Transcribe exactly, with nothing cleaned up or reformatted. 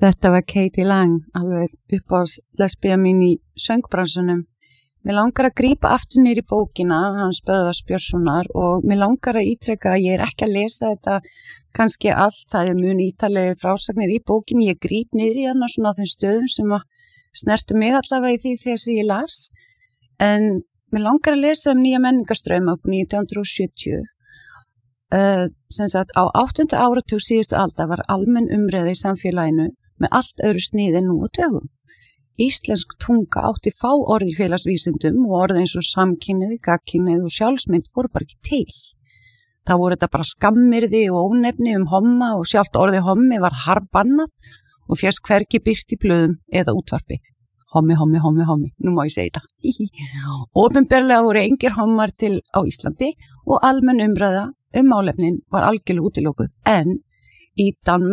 Þetta var Katie Lang, alveg uppáhalds lesbía mín í söngbransunum. Mér langar að grípa aftur niður í bókina, hans Böðvars Björnssonar, og mér langar að ítreka að ég er ekki að lesa þetta kannski allt, það er mun ítarlegir frásagnir í bókinni, ég gríp niður í hana svona á þeim stöðum sem að snertu mig allavega í því þegar sem ég las, en mér langar að lesa um nýja menningarstrauma upp nítján hundruð sjötíu. Uh, sem sagt, á áttunda áratug síðustu aldar var almenn umræða í samfélaginu með allt öðru sniði nú og dögum. Íslensk tunga átti fá orð í félagsvísindum og orð eins og samkynhneigð, gagnkynhneigð og sjálfsmynd voru bara ekki til. Það voru þetta bara skammirði og ónefni um homma og sjálft orðið hommi var harðbannað og fjast hvergi birt í blöðum eða útvarpi. Hommi, hommi, hommi, hommi, nú má ég segja þetta. Opinberlega voru engir hommar til á Íslandi og almenn umræða um málefnin var algjörlega útilokuð, en í Danmörku